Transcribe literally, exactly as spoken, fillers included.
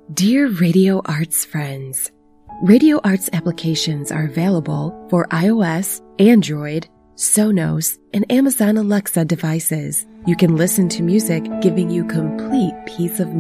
Dear Radio Arts friends, Radio Arts applications are available for iOS, Android, Sonos, and Amazon Alexa devices. You can listen to music giving you complete peace of mind.